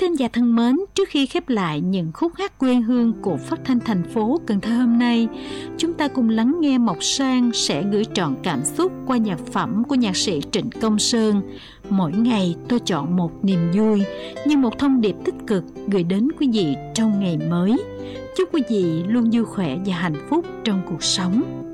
thính giả thân mến, trước khi khép lại những khúc hát quê hương của phát thanh thành phố Cần Thơ hôm nay, chúng ta cùng lắng nghe Mộc Sang sẽ gửi trọn cảm xúc qua nhạc phẩm của nhạc sĩ Trịnh Công Sơn. Mỗi ngày tôi chọn một niềm vui như một thông điệp tích cực gửi đến quý vị trong ngày mới. Chúc quý vị luôn vui khỏe và hạnh phúc trong cuộc sống.